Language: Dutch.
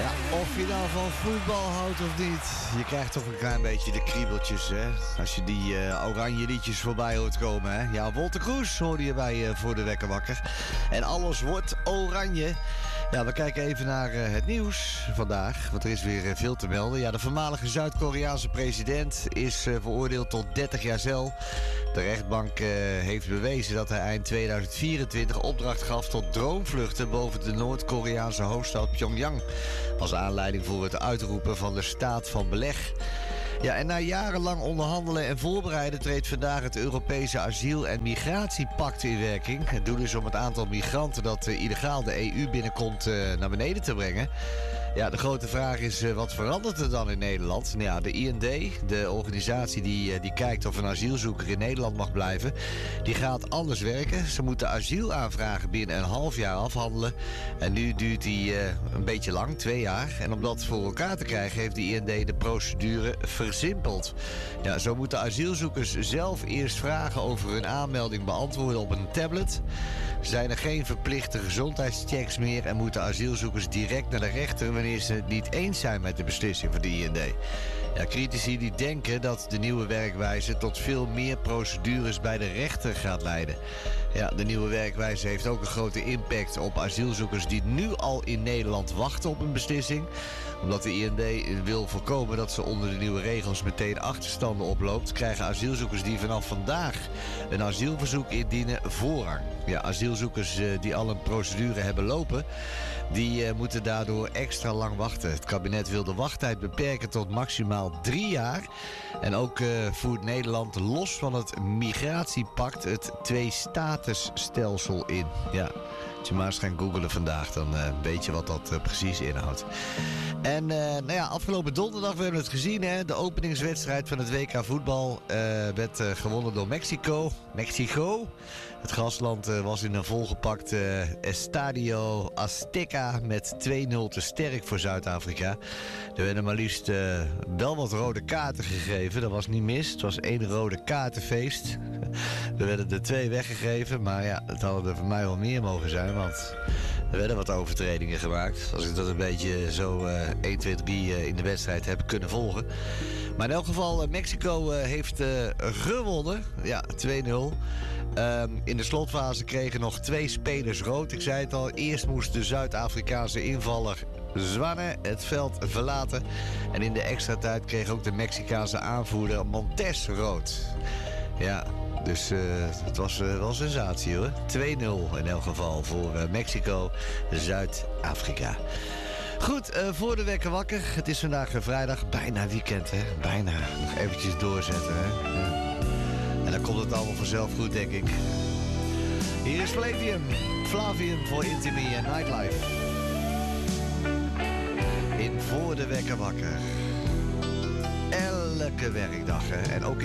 Ja, of je nou van voetbal houdt of niet, je krijgt toch een klein beetje de kriebeltjes, hè? Als je die oranje liedjes voorbij hoort komen, hè? Ja, Wolter Kroes hoorde je bij Voor de Wekker Wakker. En alles wordt oranje. Ja, we kijken even naar het nieuws vandaag, want er is weer veel te melden. Ja, de voormalige Zuid-Koreaanse president is veroordeeld tot 30 jaar cel. De rechtbank heeft bewezen dat hij eind 2024 opdracht gaf tot droomvluchten boven de Noord-Koreaanse hoofdstad Pyongyang. Als aanleiding voor het uitroepen van de staat van beleg. Ja, en na jarenlang onderhandelen en voorbereiden treedt vandaag het Europese asiel- en migratiepact in werking. Het doel is om het aantal migranten dat illegaal de EU binnenkomt naar beneden te brengen. Ja, de grote vraag is, wat verandert er dan in Nederland? Nou ja, de IND, de organisatie die kijkt of een asielzoeker in Nederland mag blijven, die gaat anders werken. Ze moeten asielaanvragen binnen een half jaar afhandelen. En nu duurt die een beetje lang, 2 jaar. En om dat voor elkaar te krijgen heeft de IND de procedure versimpeld. Ja, zo moeten asielzoekers zelf eerst vragen over hun aanmelding beantwoorden op een tablet. Zijn er geen verplichte gezondheidschecks meer en moeten asielzoekers direct naar de rechter wanneer ze het niet eens zijn met de beslissing van de IND. Ja, critici die denken dat de nieuwe werkwijze tot veel meer procedures bij de rechter gaat leiden. Ja, de nieuwe werkwijze heeft ook een grote impact op asielzoekers die nu al in Nederland wachten op een beslissing. Omdat de IND wil voorkomen dat ze onder de nieuwe regels meteen achterstanden oploopt, krijgen asielzoekers die vanaf vandaag een asielverzoek indienen voorrang. Ja, asielzoekers die al een procedure hebben lopen, die moeten daardoor extra lang wachten. Het kabinet wil de wachttijd beperken tot maximaal 3 jaar. En ook voert Nederland los van het migratiepact het 2-statusstelsel in. Ja, als je maar eens gaat googlen vandaag, dan weet je wat dat precies inhoudt. En nou ja, afgelopen donderdag, we hebben het gezien, hè, de openingswedstrijd van het WK voetbal werd gewonnen door Mexico. Het gastland was in een volgepakt Estadio Azteca met 2-0 te sterk voor Zuid-Afrika. Er werden maar liefst wel wat rode kaarten gegeven. Dat was niet mis. Het was 1 rode kaartenfeest. Er werden er 2 weggegeven. Maar ja, het hadden er voor mij wel meer mogen zijn. Want er werden wat overtredingen gemaakt. Als ik dat een beetje zo 1, 2, 3 in de wedstrijd heb kunnen volgen. Maar in elk geval, Mexico heeft gewonnen. Ja, 2-0. In de slotfase kregen nog 2 spelers rood. Ik zei het al, eerst moest de Zuid-Afrikaanse invaller Zwane het veld verlaten. En in de extra tijd kreeg ook de Mexicaanse aanvoerder Montes rood. Ja, dus het was wel een sensatie hoor. 2-0 in elk geval voor Mexico, Zuid-Afrika. Goed, voor de wekker wakker. Het is vandaag vrijdag, bijna weekend hè. Bijna, nog eventjes doorzetten hè. Ja. En dan komt het allemaal vanzelf goed, denk ik. Hier is Flavium voor Intimie en Nightlife. In Voor de Wekker Wakker. Elke werkdag, hè. En ook